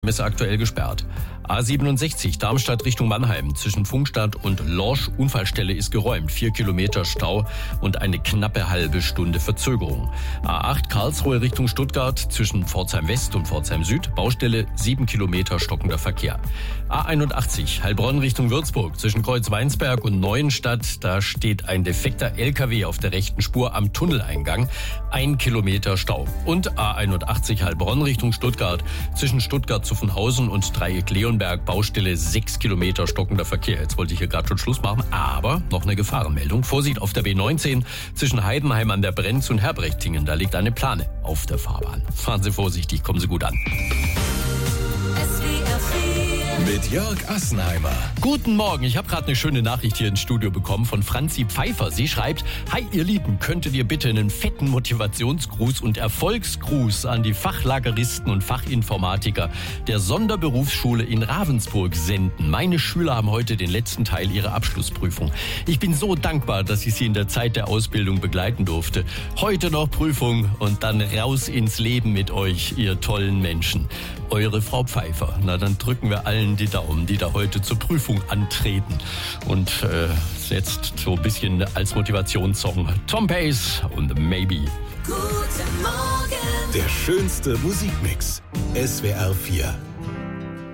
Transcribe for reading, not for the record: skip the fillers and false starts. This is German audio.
Ist aktuell gesperrt. A67 Darmstadt Richtung Mannheim zwischen Pfungstadt und Lorsch. Unfallstelle ist geräumt. 4 Kilometer Stau und eine knappe halbe Stunde Verzögerung. A8 Karlsruhe Richtung Stuttgart zwischen Pforzheim West und Pforzheim Süd. Baustelle 7 Kilometer stockender Verkehr. A81 Heilbronn Richtung Würzburg zwischen Kreuzweinsberg und Neuenstadt. Da steht ein defekter LKW auf der rechten Spur am Tunneleingang. 1 Kilometer Stau. Und A81 Heilbronn Richtung Stuttgart zwischen Stuttgart Zuffenhausen und Dreieck Leonberg. Baustelle 6 Kilometer stockender Verkehr. Jetzt wollte ich hier gerade schon Schluss machen, aber noch eine Gefahrenmeldung. Vorsicht auf der B19 zwischen Heidenheim an der Brenz und Herbrechtingen. Da liegt eine Plane auf der Fahrbahn. Fahren Sie vorsichtig, kommen Sie gut an. Mit Jörg Assenheimer. Guten Morgen, ich habe gerade eine schöne Nachricht hier ins Studio bekommen von Franzi Pfeiffer. Sie schreibt: Hi ihr Lieben, könntet ihr bitte einen fetten Motivationsgruß und Erfolgsgruß an die Fachlageristen und Fachinformatiker der Sonderberufsschule in Ravensburg senden. Meine Schüler haben heute den letzten Teil ihrer Abschlussprüfung. Ich bin so dankbar, dass ich sie in der Zeit der Ausbildung begleiten durfte. Heute noch Prüfung und dann raus ins Leben mit euch, ihr tollen Menschen. Eure Frau Pfeiffer. Na, dann drücken wir allen die Daumen, die da heute zur Prüfung antreten. Und jetzt so ein bisschen als Motivationssong Tom Pace und Maybe. Guten Morgen. Der schönste Musikmix. SWR 4.